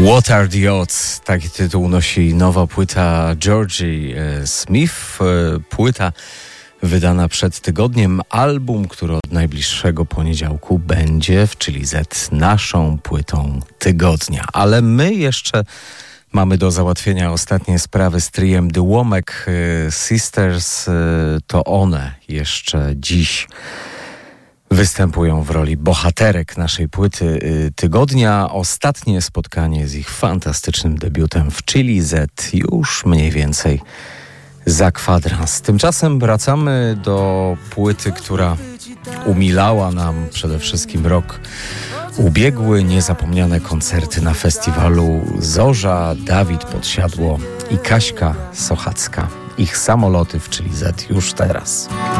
What are the odds? Taki tytuł nosi nowa płyta Georgie Smith. Płyta wydana przed tygodniem. Album, który od najbliższego poniedziałku będzie w Chili Z naszą płytą tygodnia. Ale my jeszcze mamy do załatwienia ostatnie sprawy z triem The Womack Sisters. To one jeszcze dziś występują w roli bohaterek naszej płyty tygodnia. Ostatnie spotkanie z ich fantastycznym debiutem w Chili Z już mniej więcej za kwadrans. Tymczasem wracamy do płyty, która umilała nam przede wszystkim rok ubiegły. Niezapomniane koncerty na festiwalu Zorza, Dawid Podsiadło i Kaśka Sochacka. Ich samoloty w Chili Z już teraz.